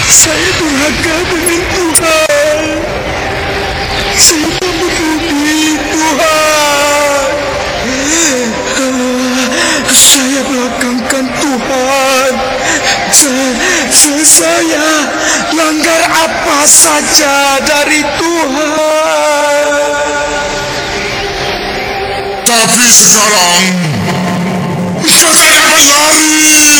Saya durhaka dengan Tuhan. Saya membumi Tuhan. Saya belakangkan Tuhan. Saya langgar apa saja dari Tuhan. Tapi sekarang saudara berlari.